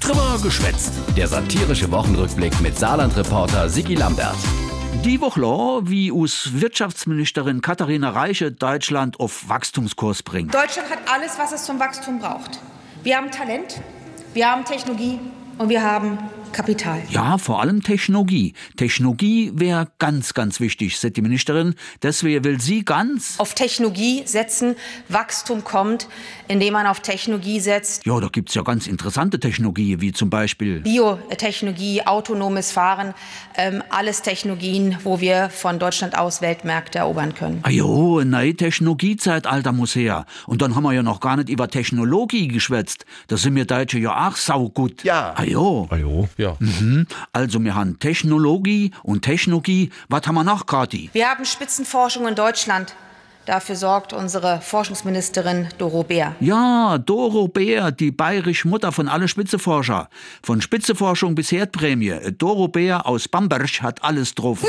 Drüber geschwätzt. Der satirische Wochenrückblick mit Saarland-Reporter Sigi Lambert. Die Woche, wie us Wirtschaftsministerin Katharina Reiche Deutschland auf Wachstumskurs bringt. Deutschland hat alles, was es zum Wachstum braucht. Wir haben Talent, wir haben Technologie und wir haben Kapital. Ja, vor allem Technologie. Technologie wäre ganz, ganz wichtig, sagt die Ministerin. Deswegen will sie ganz auf Technologie setzen. Wachstum kommt, indem man auf Technologie setzt. Ja, da gibt's ja ganz interessante Technologie, wie zum Beispiel Biotechnologie, autonomes Fahren, alles Technologien, wo wir von Deutschland aus Weltmärkte erobern können. Jo, ein neues Technologiezeitalter muss her. Und dann haben wir ja noch gar nicht über Technologie geschwätzt. Da sind wir Deutsche ja auch saugut. Ja. Jo. Ja. Also wir haben Technologie und Technologie. Was haben wir noch, Kathi? Wir haben Spitzenforschung in Deutschland. Dafür sorgt unsere Forschungsministerin Doro Bär. Ja, Doro Bär, die bayerische Mutter von alle Spitzenforscher. Von Spitzenforschung bis Herdprämie. Doro Bär aus Bamberg hat alles drauf.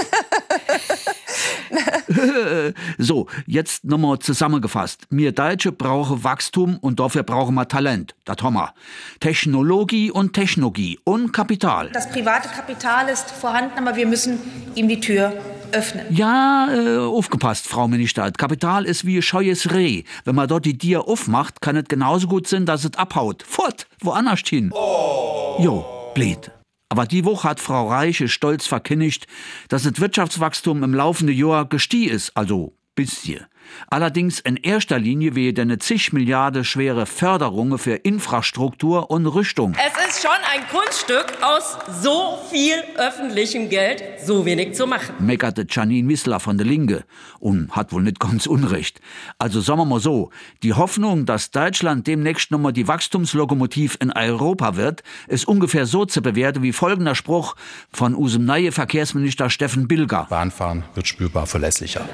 So, jetzt nochmal zusammengefasst. Wir Deutsche brauchen Wachstum und dafür brauchen wir Talent. Das haben wir. Technologie und Kapital. Das private Kapital ist vorhanden, aber wir müssen ihm die Tür öffnen. Ja, aufgepasst, Frau Minister. Das Kapital ist wie ein scheues Reh. Wenn man dort die Tür aufmacht, kann es genauso gut sein, dass es abhaut. Fort, woanders hin. Jo, blöd. Aber die Woche hat Frau Reiche stolz verkündigt, dass das Wirtschaftswachstum im laufenden Jahr gestiegen ist, also bisschen. Allerdings in erster Linie wegen eine zig Milliarden schwere Förderungen für Infrastruktur und Rüstung. Es ist schon ein Kunststück, aus so viel öffentlichem Geld so wenig zu machen. Meckerte Janine Wissler von der Linke und hat wohl nicht ganz unrecht. Also sagen wir mal so, die Hoffnung, dass Deutschland demnächst nochmal die Wachstumslokomotiv in Europa wird, ist ungefähr so zu bewerten wie folgender Spruch von unserem neuen Verkehrsminister Steffen Bilger. Bahnfahren wird spürbar verlässlicher.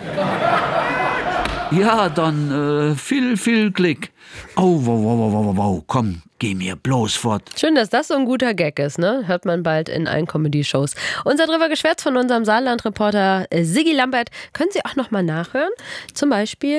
Ja, dann viel Glück. Oh, wow, komm, geh mir bloß fort. Schön, dass das so ein guter Gag ist, ne? Hört man bald in allen Comedy-Shows. Unser drüber geschwätzt von unserem Saarland-Reporter Sigi Lambert können Sie auch noch mal nachhören. Zum Beispiel